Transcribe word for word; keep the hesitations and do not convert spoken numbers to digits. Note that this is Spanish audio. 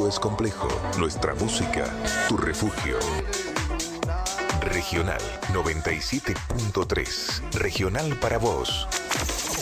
todo es complejo. Nuestra música, tu refugio. Regional noventa y siete punto tres. Regional para vos.